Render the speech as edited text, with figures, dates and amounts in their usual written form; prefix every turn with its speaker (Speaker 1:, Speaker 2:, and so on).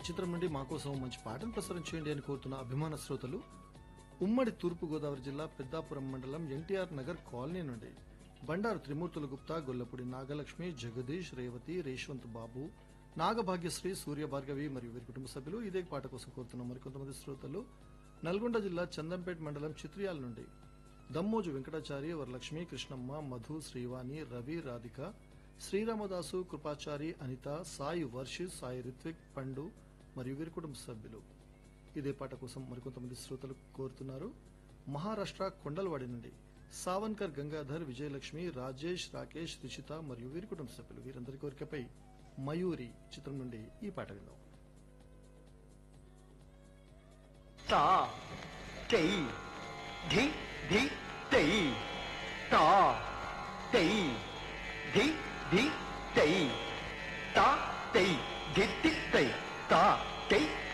Speaker 1: చిత్రం నుండి మా కోసం మంచి పాటను ప్రసారం చేయండి అని కోరుతున్న అభిమాన శ్రోతలు ఉమ్మడి తూర్పు గోదావరి జిల్లా పెద్దాపురం మండలం ఎన్టీఆర్ నగర్ కాలనీ నుండి బండారు త్రిమూర్తుల గుప్తా, గొల్లపూడి నాగలక్ష్మి, జగదీష్, రేవతి, రేష్వంత్ బాబు, నాగభాగ్యశ్రీ, సూర్యభార్గవి మరియు వీరి కుటుంబ సభ్యులు ఇదే పాట కోసం కోరుతున్న మరికొంతమంది శ్రోతలు నల్గొండ జిల్లా చందంపేట మండలం చిత్రియాల నుండి దమ్మోజు వెంకటాచారి, వరలక్ష్మి, కృష్ణమ్మ, మధు, శ్రీవాణి, రవి, రాధిక, శ్రీరామదాసు, కృపాచారి, అనిత, సాయి వర్షిత్, సాయి రిత్విక్, పండు మరియు వీరి కుటుంబ సభ్యులు ఇదే పాట కోసం మరికొంతమంది శ్రోతలు కోరుతున్నారు. మహారాష్ట్ర కొండలవాడి నుండి సావన్కర్, గంగాధర్, విజయలక్ష్మి, రాజేష్, రాకేష్, రిషిత మరియు వీరి కుటుంబ సభ్యులు వీరందరి కోరికపై మయూరి చిత్రం నుండి ఈ పాట విందాం.
Speaker 2: తా తై ధి ధి తై తా తై ధి ధి తై తా తై ధి ధి తై తా తై